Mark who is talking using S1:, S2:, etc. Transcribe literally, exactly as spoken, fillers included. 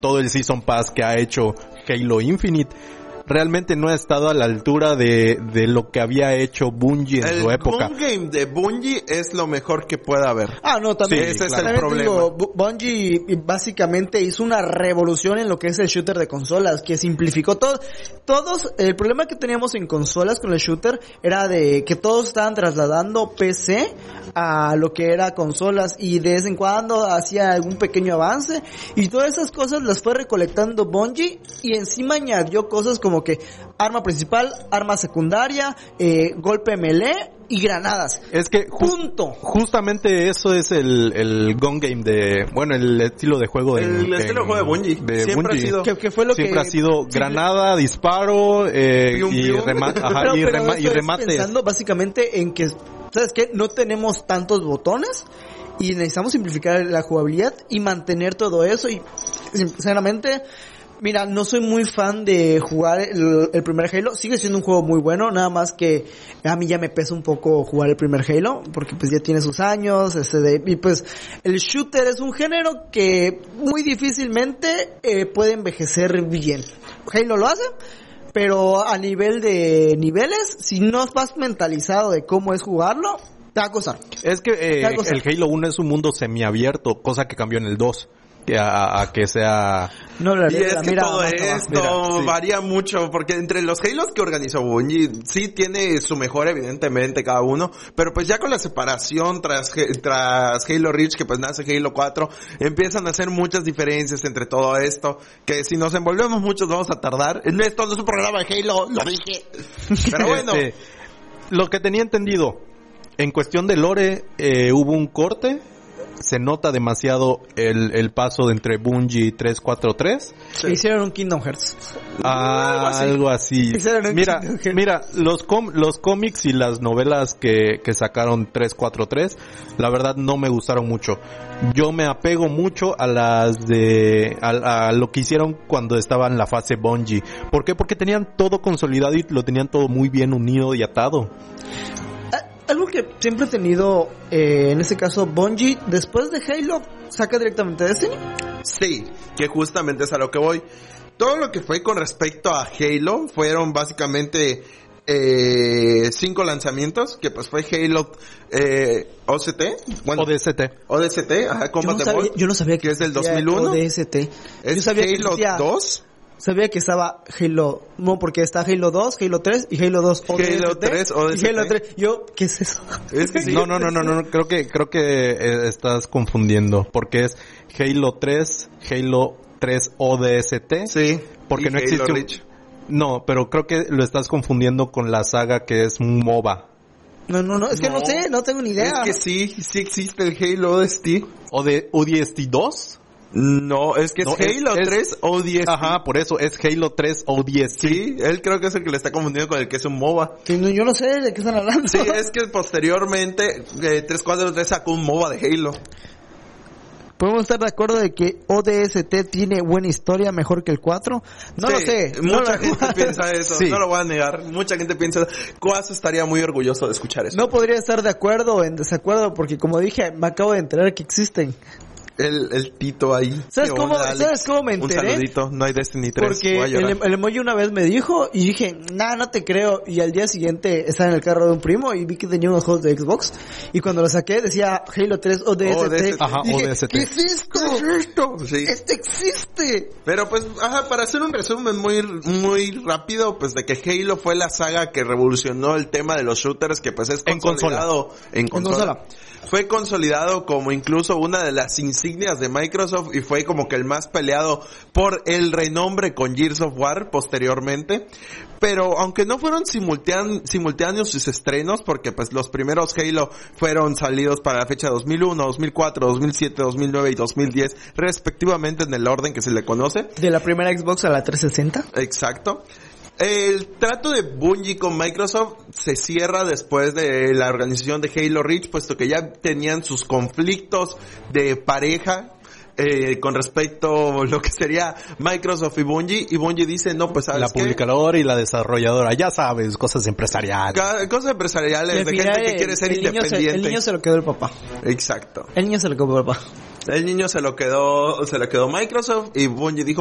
S1: todo el Season Pass que ha hecho Halo Infinite, realmente no ha estado a la altura de, de lo que había hecho Bungie en
S2: el
S1: su época.
S2: El game de Bungie es lo mejor que puede haber.
S3: Ah, no, también.
S2: Sí, ese
S3: claro.
S2: es el problema.
S3: Digo, Bungie básicamente hizo una revolución en lo que es el shooter de consolas, que simplificó todo. Todos, el problema que teníamos en consolas con el shooter era de que todos estaban trasladando P C a lo que era consolas y de vez en cuando hacía algún pequeño avance y todas esas cosas las fue recolectando Bungie y encima añadió cosas como que arma principal, arma secundaria, eh, golpe melee y granadas.
S1: Es que ju-
S3: punto.
S1: Justamente eso es el el gun game de, bueno, el estilo de juego de
S2: El
S1: de,
S2: estilo de juego de Bungie.
S1: de
S2: Siempre
S1: Bungie.
S2: ha sido.
S3: Que, que fue lo
S1: Siempre
S3: que
S1: ha sido granada, disparo eh,
S2: Pium,
S1: y,
S2: pium.
S1: rema- ajá,
S3: pero,
S1: y,
S3: pero
S1: rema- y
S3: esto es
S1: remate.
S3: pensando básicamente en que, ¿sabes qué? No tenemos tantos botones y necesitamos simplificar la jugabilidad y mantener todo eso y, sinceramente, mira, no soy muy fan de jugar el, el primer Halo. Sigue siendo un juego muy bueno, nada más que a mí ya me pesa un poco jugar el primer Halo, porque pues ya tiene sus años, este de, y pues el shooter es un género que muy difícilmente eh, puede envejecer bien. Halo lo hace, pero a nivel de niveles, si no vas mentalizado de cómo es jugarlo, te va a costar.
S1: Es que eh,
S3: Te va a costar.
S1: el Halo uno es un mundo semiabierto, cosa que cambió en el dos. Que a, a que sea...
S3: No le
S2: Y
S3: haré
S2: es
S3: la
S2: que
S3: mira
S2: todo
S3: más abajo.
S2: esto
S1: Mira, sí.
S2: varía mucho, porque entre los Halos que organizó Bungie, sí tiene su mejor evidentemente cada uno, pero pues ya con la separación tras, tras Halo Reach, que pues nace Halo cuatro, empiezan a hacer muchas diferencias entre todo esto, que si nos envolvemos muchos vamos a tardar. Esto no es un programa de Halo, lo dije. Pero bueno.
S1: Este, lo que tenía entendido, en cuestión de lore, eh, hubo un corte. Se nota demasiado el, el paso de entre Bungie y trescientos cuarenta y tres.
S2: Sí.
S3: Hicieron un Kingdom Hearts.
S1: Ah, algo así.
S3: Hicieron un
S1: Mira,
S3: Kingdom Hearts.
S1: mira, los com- los cómics y las novelas que, que sacaron trescientos cuarenta y tres, la verdad no me gustaron mucho. Yo me apego mucho a las de, a, a lo que hicieron cuando estaba en la fase Bungie. ¿Por qué? Porque tenían todo consolidado y lo tenían todo muy bien unido y atado.
S3: Algo que siempre he tenido, eh, en este caso Bungie, después de Halo, saca directamente Destiny.
S2: Sí, que justamente es a lo que voy. Todo lo que fue con respecto a Halo fueron básicamente eh, cinco lanzamientos, que pues fue Halo eh, O C T, bueno,
S1: O D S T.
S2: O D S T, ajá,
S3: Yo
S2: Combat
S3: no, sabía,
S2: Evolved,
S3: yo no sabía que,
S2: que es del dos
S3: existía
S2: mil uno.
S3: O D S T.
S2: Es
S3: Yo sabía que
S2: Halo
S3: existía-
S2: dos,
S3: Sabía que estaba Halo, no, porque está Halo dos, Halo tres y Halo dos O D S T.
S2: Halo tres, O D S T.
S3: Y Halo tres. Yo, ¿qué es eso?
S2: es que sí.
S1: No, no, no, no, no, creo que, creo que eh, estás confundiendo, porque es Halo tres, Halo tres O D S T.
S2: Sí,
S1: Porque
S2: y
S1: no
S2: Halo
S1: existe un-
S2: Reach.
S1: No, pero creo que lo estás confundiendo con la saga que es un MOBA.
S3: No, no, no, es que no,
S2: No.
S3: sé, no tengo ni idea.
S2: Es que sí, sí existe el Halo O D S T.
S1: ¿O de O D S T dos?
S2: No, es que es
S1: No, es-
S2: Halo
S1: es-
S2: tres O D S T.
S1: Ajá, por eso es Halo tres O D S T.
S2: Sí, él creo que es el que le está confundiendo con el que es un MOBA.
S3: Sí, no, yo no sé de qué están hablando.
S2: Sí, es que posteriormente eh, tres cuatro tres sacó un MOBA de Halo.
S3: ¿Podemos estar de acuerdo de que O D S T tiene buena historia mejor que el cuatro? No
S2: Sí,
S3: lo sé. no
S2: Mucha
S3: lo-
S2: gente piensa eso,
S1: Sí.
S2: no lo voy a negar. Mucha gente piensa, Quas estaría muy orgulloso de escuchar eso.
S3: No podría estar de acuerdo o en desacuerdo porque, como dije, me acabo de enterar que existen.
S2: El, el Tito ahí.
S3: ¿Sabes
S2: Qué
S3: cómo-
S2: onda, Alex.
S3: sabes cómo me
S2: Un
S3: enteré?
S2: saludito, no hay Destiny tres.
S3: Porque
S2: voy a llorar.
S3: el, el emoji una vez me dijo y dije, nah, no te creo. Y al día siguiente estaba en el carro de un primo y vi que tenía unos juegos de Xbox. Y cuando lo saqué decía Halo tres O D S T.
S2: O D S T.
S1: Ajá,
S3: Dije,
S1: O D S T.
S3: ¿qué es esto?
S2: ¿Qué es esto? Sí.
S3: Este existe.
S2: Pero pues, ajá, para hacer un resumen muy, muy rápido, pues de que Halo fue la saga que revolucionó el tema de los shooters, que pues es
S1: En
S2: consolidado en
S3: En
S2: consola.
S3: consola.
S2: Fue consolidado como incluso una de las insignias de Microsoft y fue como que el más peleado por el renombre con Gears of War posteriormente. Pero aunque no fueron simultán- simultáneos sus estrenos, porque pues los primeros Halo fueron salidos para la fecha dos mil uno, dos mil cuatro, dos mil siete, dos mil nueve y dos mil diez, respectivamente en el orden que se le conoce.
S3: De la primera Xbox a la trescientos sesenta.
S2: Exacto. El trato de Bungie con Microsoft se cierra después de la organización de Halo Reach, puesto que ya tenían sus conflictos de pareja eh, con respecto a lo que sería Microsoft y Bungie, y Bungie dice, no, pues ¿sabes
S1: La
S2: qué?
S1: publicadora y la desarrolladora, ya sabes, cosas empresariales.
S2: Ca- Cosas empresariales
S3: Y al
S2: de
S3: final
S2: gente que
S3: el-
S2: quiere ser
S3: el niño se-
S2: independiente.
S3: el niño se lo quedó el papá.
S2: Exacto.
S3: El niño se lo quedó el papá.
S2: El niño se lo quedó, se lo quedó Microsoft y Bungie dijo,